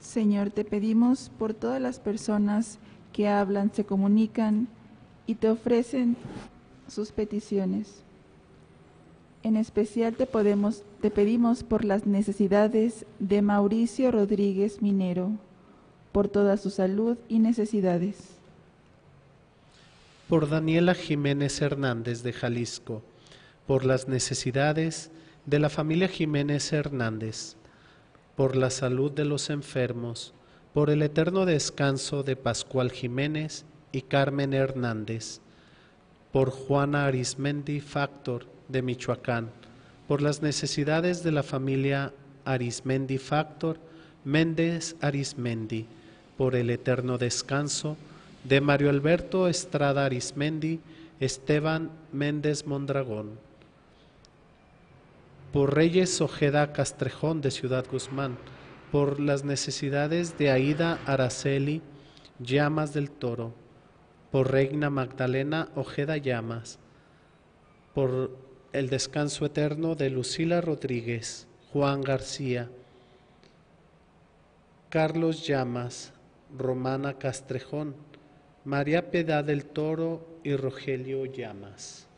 Señor, te pedimos por todas las personas que hablan, se comunican y te ofrecen sus peticiones. En especial te pedimos por las necesidades de Mauricio Rodríguez Minero, por toda su salud y necesidades. Por Daniela Jiménez Hernández de Jalisco, por las necesidades de la familia Jiménez Hernández, por la salud de los enfermos, por el eterno descanso de Pascual Jiménez y Carmen Hernández, por Juana Arismendi Factor de Michoacán, por las necesidades de la familia Arismendi Factor, Méndez Arismendi, por el eterno descanso de Mario Alberto Estrada Arismendi, Esteban Méndez Mondragón, por Reyes Ojeda Castrejón de Ciudad Guzmán, por las necesidades de Aida Araceli Llamas del Toro, por Reina Magdalena Ojeda Llamas, por el descanso eterno de Lucila Rodríguez, Juan García, Carlos Llamas, Romana Castrejón, María Piedad del Toro y Rogelio Llamas.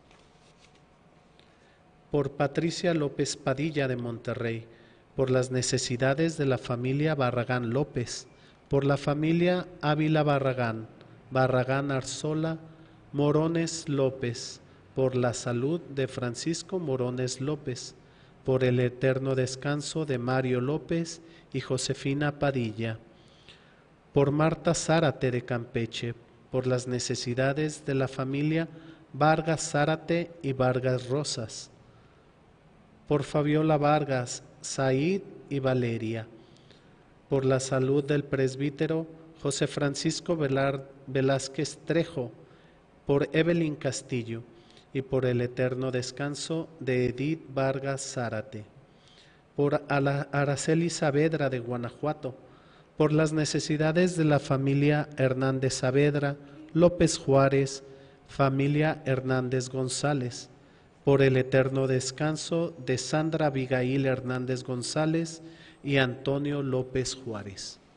Por Patricia López Padilla de Monterrey, por las necesidades de la familia Barragán López, por la familia Ávila Barragán, Barragán Arzola, Morones López, por la salud de Francisco Morones López, por el eterno descanso de Mario López y Josefina Padilla, por Marta Zárate de Campeche, por las necesidades de la familia Vargas Zárate y Vargas Rosas, por Fabiola Vargas, Said y Valeria, por la salud del presbítero José Francisco Velázquez Trejo, por Evelyn Castillo y por el eterno descanso de Edith Vargas Zárate, por Araceli Saavedra de Guanajuato, por las necesidades de la familia Hernández Saavedra, López Juárez, familia Hernández González, por el eterno descanso de Sandra Abigail Hernández González y Antonio López Juárez.